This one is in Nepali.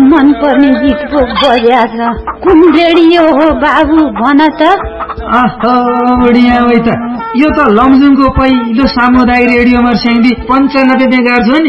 मनपर्ने गीत पो बज्या छ। कुन रेडियो हो बाबु भन त? यो त लमजुङको पहिलो सामुदायिक रेडियो मर्स्याङ्दी 95 मेगाहर्ज हो नि।